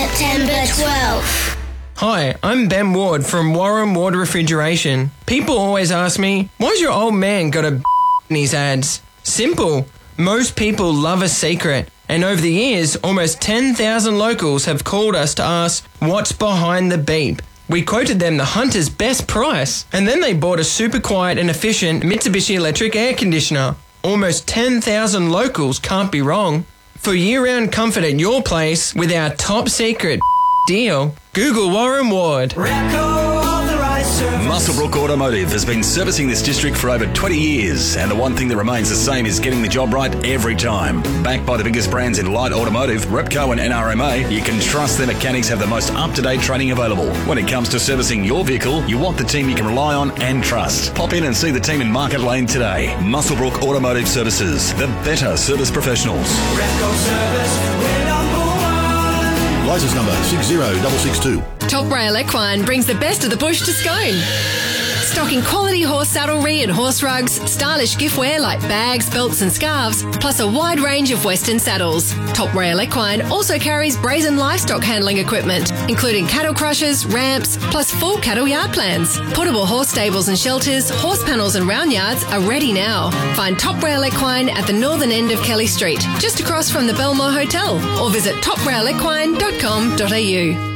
September 12th. Hi, I'm Ben Ward from Warren Ward Refrigeration. People always ask me, why's your old man got a in his ads? Simple. Most people love a secret. And over the years, almost 10,000 locals have called us to ask, what's behind the beep? We quoted them the Hunter's best price, and then they bought a super quiet and efficient Mitsubishi electric air conditioner. Almost 10,000 locals can't be wrong. For year-round comfort at your place with our top secret deal, Google Warren Ward. Muswellbrook Automotive has been servicing this district for over 20 years, and the one thing that remains the same is getting the job right every time. Backed by the biggest brands in light automotive, Repco and NRMA, you can trust their mechanics have the most up-to-date training available. When it comes to servicing your vehicle, you want the team you can rely on and trust. Pop in and see the team in Market Lane today. Muswellbrook Automotive Services, the better service professionals. Repco Service, we're number one. Licence number 60662. Top Rail Equine brings the best of the bush to Scone. Stocking quality horse saddlery and horse rugs, stylish giftware like bags, belts and scarves, plus a wide range of Western saddles. Top Rail Equine also carries brazen livestock handling equipment, including cattle crushers, ramps, plus full cattle yard plans. Portable horse stables and shelters, horse panels and round yards are ready now. Find Top Rail Equine at the northern end of Kelly Street, just across from the Belmore Hotel, or visit toprailequine.com.au.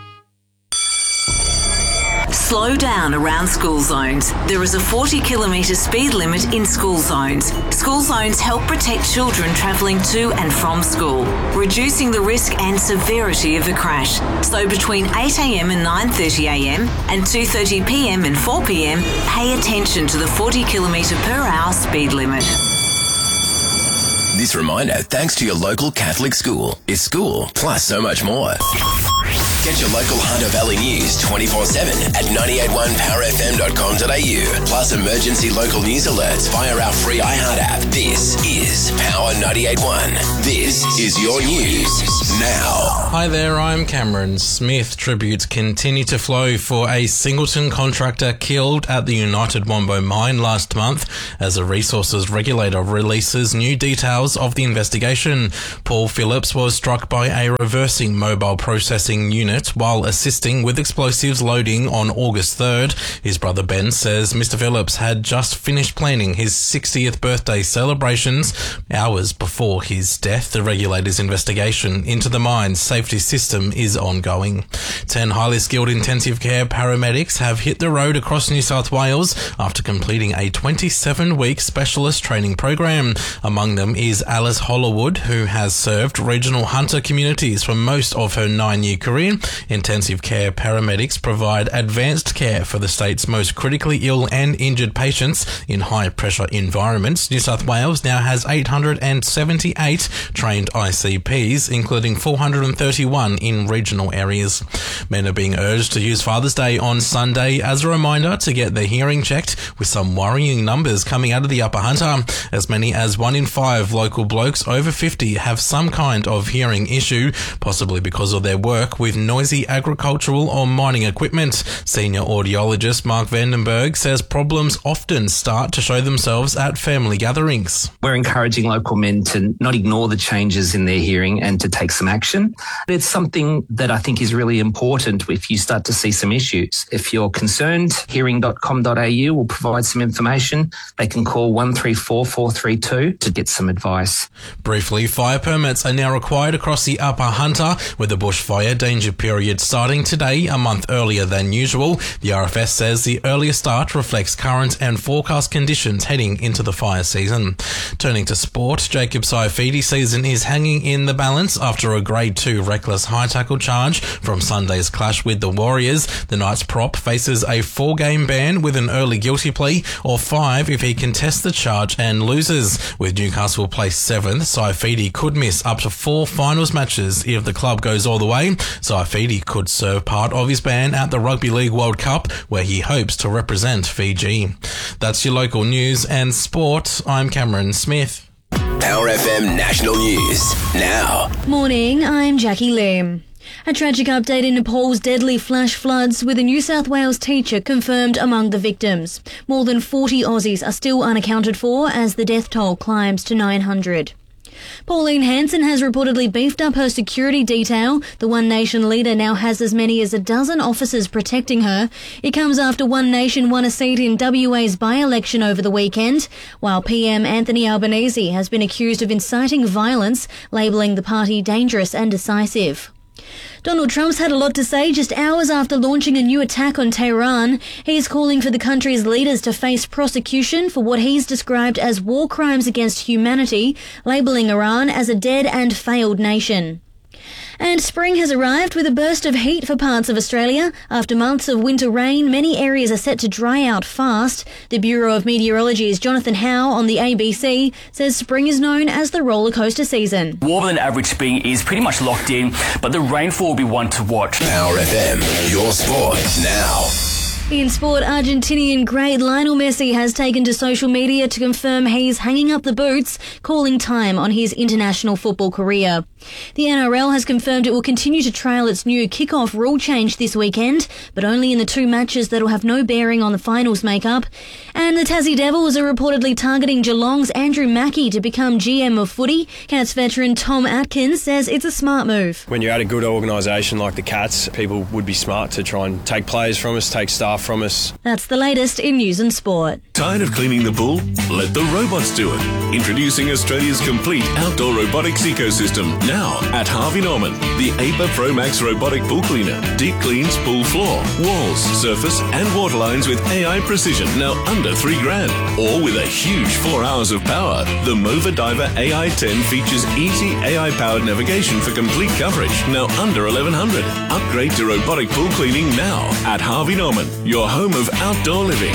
Slow down around school zones. There is a 40-kilometre speed limit in school zones. School zones help protect children travelling to and from school, reducing the risk and severity of a crash. So between 8am and 9:30am and 2:30pm and 4pm, pay attention to the 40-kilometre per hour speed limit. This reminder, thanks to your local Catholic school, is school plus so much more. Get your local Hunter Valley news 24/7 at 981powerfm.com.au. Plus emergency local news alerts via our free iHeart app. This is Power 98.1. This is your news now. Hi there, I'm Cameron Smith. Tributes continue to flow for a Singleton contractor killed at the United Wombo mine last month as a resources regulator releases new details of the investigation. Paul Phillips was struck by a reversing mobile processing unit while assisting with explosives loading on August 3rd. His brother Ben says Mr. Phillips had just finished planning his 60th birthday celebrations hours before his death. The regulator's investigation into the mine's safety system is ongoing. 10 highly skilled intensive care paramedics have hit the road across New South Wales after completing a 27-week specialist training program. Among them is Alice Hollerwood, who has served regional hunter communities for most of her 9-year career. Intensive care paramedics provide advanced care for the state's most critically ill and injured patients in high-pressure environments. New South Wales now has 878 trained ICPs, including 431 in regional areas. Men are being urged to use Father's Day on Sunday as a reminder to get their hearing checked, with some worrying numbers coming out of the Upper Hunter. As many as 1 in 5 local blokes over 50 have some kind of hearing issue, possibly because of their work with noisy agricultural or mining equipment. Senior audiologist Mark Vandenberg says problems often start to show themselves at family gatherings. We're encouraging local men to not ignore the changes in their hearing and to take some action. It's something that I think is really important if you start to see some issues. If you're concerned, hearing.com.au will provide some information. They can call 134432 to get some advice. Briefly, fire permits are now required across the Upper Hunter, with the bushfire danger period starting today, a month earlier than usual. The RFS says the earlier start reflects current and forecast conditions heading into the fire season. Turning to sport, Jacob Saifidi season is hanging in the balance after a Grade 2 reckless high tackle charge from Sunday's clash with the Warriors. The Knights prop faces a 4-game ban with an early guilty plea, or 5 if he contests the charge and loses. With Newcastle placed 7th, Saifidi could miss up to 4 finals matches if the club goes all the way. Saifidi could serve part of his ban at the Rugby League World Cup, where he hopes to represent Fiji. That's your local news and sport. I'm Cameron Smith. Power FM National News now. Morning, I'm Jackie Lim. A tragic update in Nepal's deadly flash floods, with a New South Wales teacher confirmed among the victims. More than 40 Aussies are still unaccounted for as the death toll climbs to 900. Pauline Hanson has reportedly beefed up her security detail. The One Nation leader now has as many as a dozen officers protecting her. It comes after One Nation won a seat in WA's by-election over the weekend, while PM Anthony Albanese has been accused of inciting violence, labelling the party dangerous and decisive. Donald Trump's had a lot to say just hours after launching a new attack on Tehran. He's calling for the country's leaders to face prosecution for what he's described as war crimes against humanity, labelling Iran as a dead and failed nation. And spring has arrived with a burst of heat for parts of Australia. After months of winter rain, many areas are set to dry out fast. The Bureau of Meteorology's Jonathan Howe on the ABC says spring is known as the roller coaster season. Warmer than average spring is pretty much locked in, but the rainfall will be one to watch. Power FM, your sport now. In sport, Argentinian great Lionel Messi has taken to social media to confirm he's hanging up the boots, calling time on his international football career. The NRL has confirmed it will continue to trial its new kick-off rule change this weekend, but only in the 2 matches that will have no bearing on the finals makeup. And the Tassie Devils are reportedly targeting Geelong's Andrew Mackie to become GM of footy. Cats veteran Tom Atkins says it's a smart move. When you're at a good organisation like the Cats, people would be smart to try and take players from us, take staff from us. That's the latest in news and sport. Tired of cleaning the pool? Let the robots do it. Introducing Australia's complete outdoor robotics ecosystem. Now at Harvey Norman, the APA Pro Max robotic pool cleaner. Deep cleans pool floor, walls, surface and water lines with AI precision. Now under $3,000. Or with a huge 4 hours of power. The Mova Diver AI-10 features easy AI-powered navigation for complete coverage. Now under $1,100. Upgrade to robotic pool cleaning now at Harvey Norman, your home of outdoor living.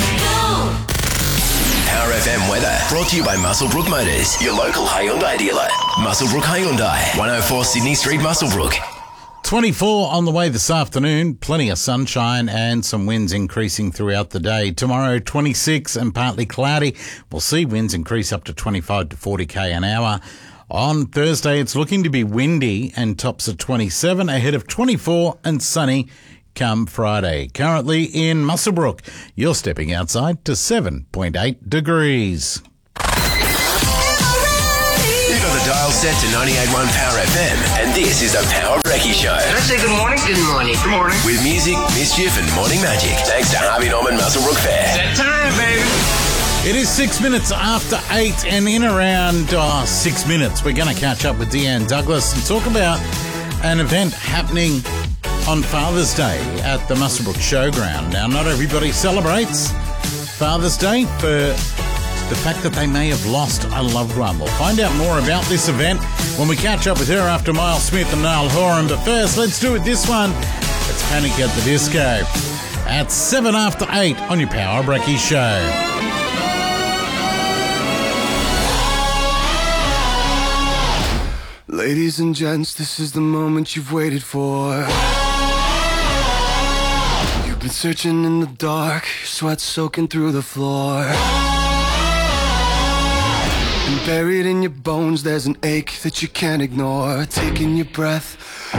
Power FM weather brought to you by Muswellbrook Motors, your local Hyundai dealer. Muswellbrook Hyundai, 104 Sydney Street, Muswellbrook. 24 on the way this afternoon, plenty of sunshine and some winds increasing throughout the day. Tomorrow, 26 and partly cloudy. We'll see winds increase up to 25 to 40k an hour. On Thursday, it's looking to be windy and tops at 27, ahead of 24 and sunny come Friday. Currently in Muswellbrook, you're stepping outside to 7.8 degrees. You've got the dial set to 98.1 Power FM, and this is the Power Brekkie Show. Can I say good morning? Good morning. Good morning. With music, mischief, and morning magic. Thanks to Harvey Norman Muswellbrook Fair. That time, baby. It is 6 minutes after 8, and in around 6 minutes, we're going to catch up with Deanne Douglas and talk about an event happening on Father's Day at the Muswellbrook Showground. Now, not everybody celebrates Father's Day for the fact that they may have lost a loved one. We'll find out more about this event when we catch up with her after Miles Smith and Niall Horan. But first, let's do it this one. It's Panic at the Disco at 7 after 8 on your Power Brekkie Show. Ladies and gents, this is the moment you've waited for. You've been searching in the dark, your sweat soaking through the floor. And buried in your bones, there's an ache that you can't ignore. Taking your breath